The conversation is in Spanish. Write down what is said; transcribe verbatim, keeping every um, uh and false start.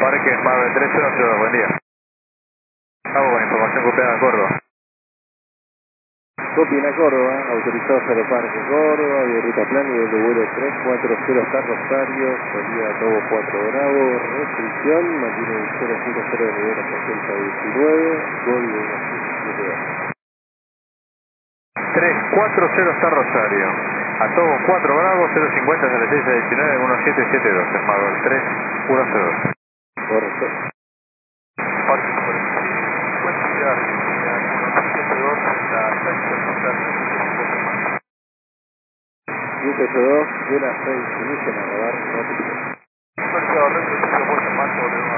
Parque Esmave tres cero cero dos, buen día. Hago con información copiada de Córdoba. Copien a Córdoba, autorizado Aeroparque Córdoba, de ruta plana y de vuelo tres cuatro cero hasta Rosario, salida Tobo cuatro Bravo, restricción, mantiene el cero cinco cero de nivel hasta Celta diecinueve, código uno siete siete dos. tres cuatro cero hasta Rosario. A Tobo cuatro Bravo, cero cincuenta cero seis diecinueve uno siete siete dos, Esmave tres uno cero dos. Correcto. Parque por el cincuenta y uno siete dos hasta Centro Rosario. siete ocho dos, de las seis, inician a rodar, no te Autorizado, resto, sitio puesto en marcha, volvemos a